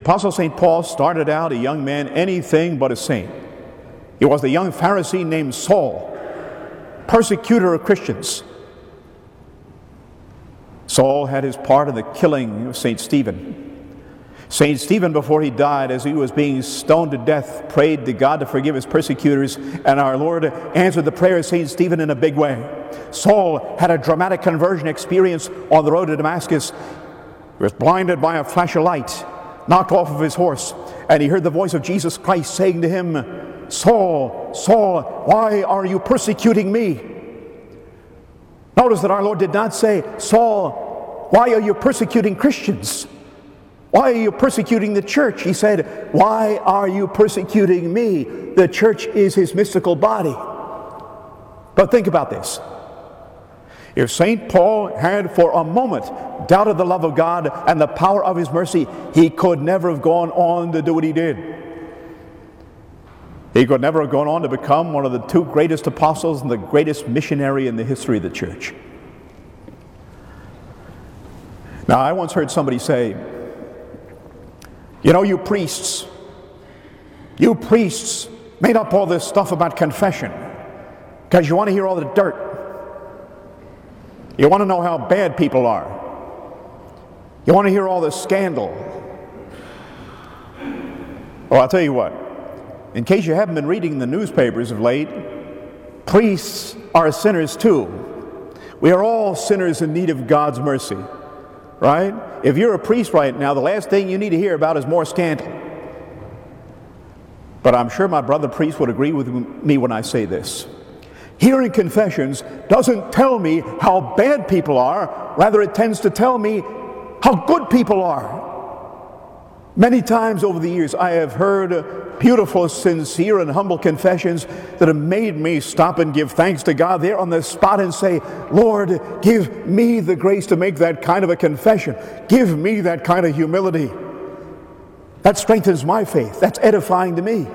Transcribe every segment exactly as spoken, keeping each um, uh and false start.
Apostle Saint Paul started out a young man, anything but a saint. He was the young Pharisee named Saul, persecutor of Christians. Saul had his part in the killing of Saint Stephen. Saint Stephen, before he died, as he was being stoned to death, prayed to God to forgive his persecutors, and our Lord answered the prayer of Saint Stephen in a big way. Saul had a dramatic conversion experience on the road to Damascus. He was blinded by a flash of light, knocked off of his horse, and he heard the voice of Jesus Christ saying to him, "Saul, Saul, why are you persecuting me?" Notice that our Lord did not say, "Saul, why are you persecuting Christians? Why are you persecuting the church?" He said, "Why are you persecuting me?" The church is his mystical body. But think about this. If Saint Paul had for a moment doubted the love of God and the power of his mercy, he could never have gone on to do what he did. He could never have gone on to become one of the two greatest apostles and the greatest missionary in the history of the church. Now, I once heard somebody say, "You know, you priests, you priests made up all this stuff about confession because you want to hear all the dirt. You want to know how bad people are. You want to hear all the scandal." Well, I'll tell you what. In case you haven't been reading the newspapers of late, priests are sinners too. We are all sinners in need of God's mercy, right? If you're a priest right now, the last thing you need to hear about is more scandal. But I'm sure my brother priest would agree with me when I say this. Hearing confessions doesn't tell me how bad people are, rather it tends to tell me how good people are. Many times over the years I have heard beautiful, sincere, and humble confessions that have made me stop and give thanks to God there on the spot and say, "Lord, give me the grace to make that kind of a confession. Give me that kind of humility." That strengthens my faith. That's edifying to me.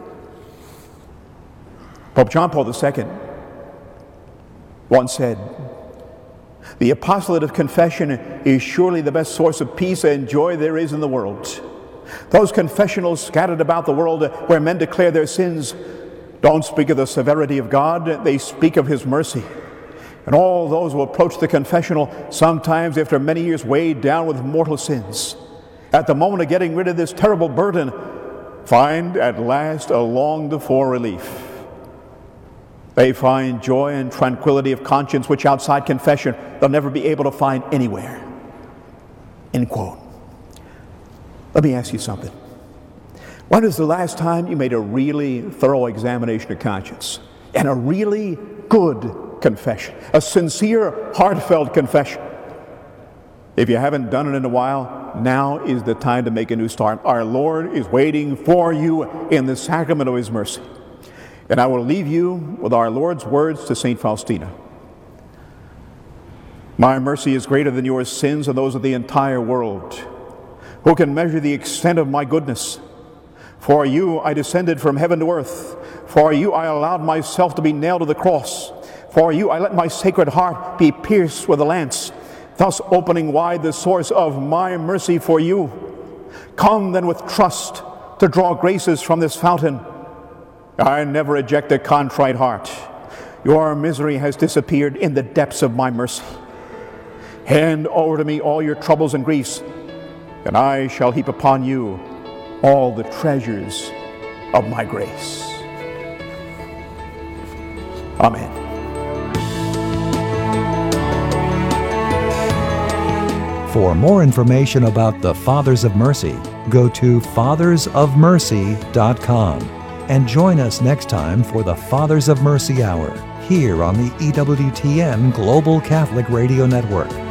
Pope John Paul the Second once said, "The apostolate of confession is surely the best source of peace and joy there is in the world." Those confessionals scattered about the world where men declare their sins don't speak of the severity of God, they speak of his mercy. And all those who approach the confessional, sometimes after many years weighed down with mortal sins, at the moment of getting rid of this terrible burden, find at last a longed-for relief. They find joy and tranquility of conscience which outside confession they'll never be able to find anywhere. End quote. Let me ask you something. When was the last time you made a really thorough examination of conscience and a really good confession, a sincere, heartfelt confession? If you haven't done it in a while, now is the time to make a new start. Our Lord is waiting for you in the sacrament of his mercy. And I will leave you with our Lord's words to Saint Faustina. "My mercy is greater than your sins and those of the entire world. Who can measure the extent of my goodness? For you I descended from heaven to earth. For you I allowed myself to be nailed to the cross. For you I let my sacred heart be pierced with a lance, thus opening wide the source of my mercy for you. Come then with trust to draw graces from this fountain. I never reject a contrite heart. Your misery has disappeared in the depths of my mercy. Hand over to me all your troubles and griefs, and I shall heap upon you all the treasures of my grace." Amen. For more information about the Fathers of Mercy, go to fathers of mercy dot com and join us next time for the Fathers of Mercy Hour here on the E W T N Global Catholic Radio Network.